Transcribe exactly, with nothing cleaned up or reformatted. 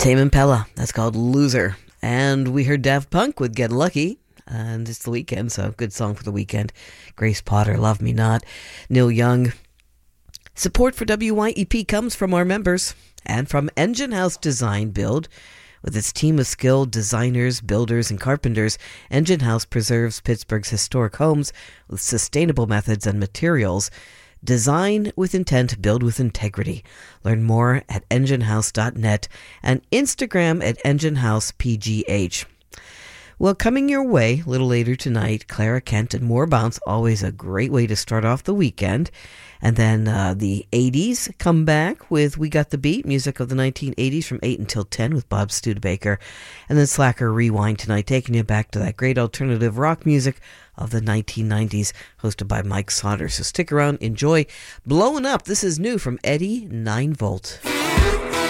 Tame Impala, that's called Loser. And we heard Daft Punk with Get Lucky. And it's the weekend, so good song for the weekend. Grace Potter, Love Me Not. Neil Young. Support for W Y E P comes from our members and from Engine House Design Build. With its team of skilled designers, builders, and carpenters, Engine House preserves Pittsburgh's historic homes with sustainable methods and materials. Design with intent, build with integrity. Learn more at engine house dot net and Instagram at engine house p g h. Well, coming your way a little later tonight, Clara Kent and More Bounce, always a great way to start off the weekend. And then uh, the eighties come back with We Got the Beat, music of the nineteen eighties from eight until ten with Bob Studebaker. And then Slacker Rewind tonight, taking you back to that great alternative rock music of the nineteen nineties, hosted by Mike Sauter. So stick around, enjoy Blowing Up. This is new from Eddie nine volt.